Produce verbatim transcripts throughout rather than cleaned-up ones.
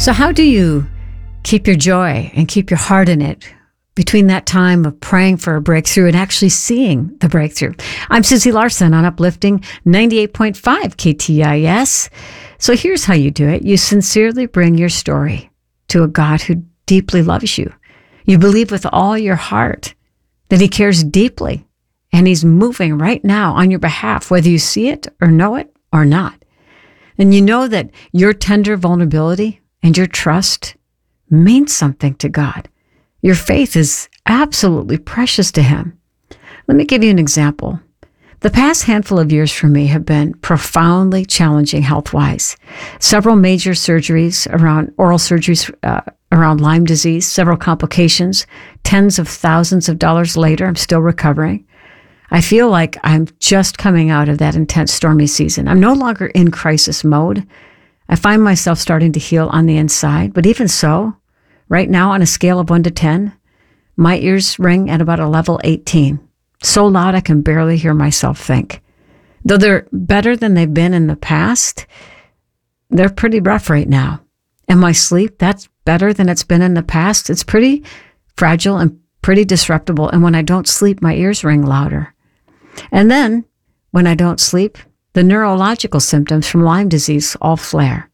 So how do you keep your joy and keep your heart in it between that time of praying for a breakthrough and actually seeing the breakthrough? I'm Susie Larson on Uplifting ninety-eight point five K T I S. So here's how you do it. You sincerely bring your story to a God who deeply loves you. You believe with all your heart that he cares deeply and he's moving right now on your behalf, whether you see it or know it or not. And you know that your tender vulnerability and your trust means something to God. Your faith is absolutely precious to him. Let me give you an example. The past handful of years for me have been profoundly challenging health-wise. Several major surgeries around oral surgeries uh, around Lyme disease, several complications, tens of thousands of dollars later, I'm still recovering. I feel like I'm just coming out of that intense stormy season. I'm no longer in crisis mode. I find myself starting to heal on the inside, but even so, right now on a scale of one to ten, my ears ring at about a level eighteen. So loud I can barely hear myself think. Though they're better than they've been in the past, they're pretty rough right now. And my sleep, that's better than it's been in the past. It's pretty fragile and pretty disruptible. And when I don't sleep, my ears ring louder. And then, when I don't sleep, the neurological symptoms from Lyme disease all flare.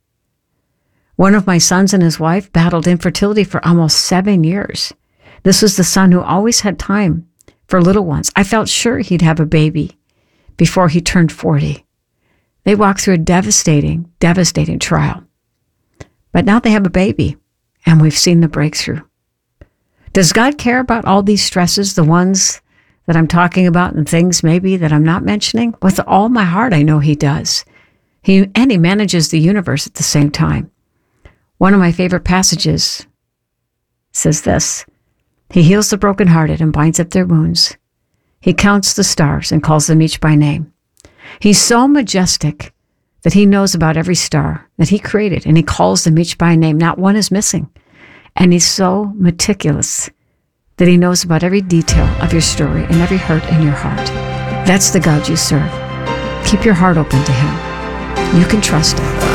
One of my sons and his wife battled infertility for almost seven years. This was the son who always had time for little ones. I felt sure he'd have a baby before he turned forty. They walked through a devastating, devastating trial. But now they have a baby, and we've seen the breakthrough. Does God care about all these stresses, the ones that I'm talking about and things maybe that I'm not mentioning? With all my heart, I know he does. He and he manages the universe at the same time. One of my favorite passages says this: he heals the brokenhearted and binds up their wounds. He counts the stars and calls them each by name. He's so majestic that he knows about every star that he created, and he calls them each by name. Not one is missing. And he's so meticulous that he knows about every detail of your story and every hurt in your heart. That's the God you serve. Keep your heart open to him. You can trust him.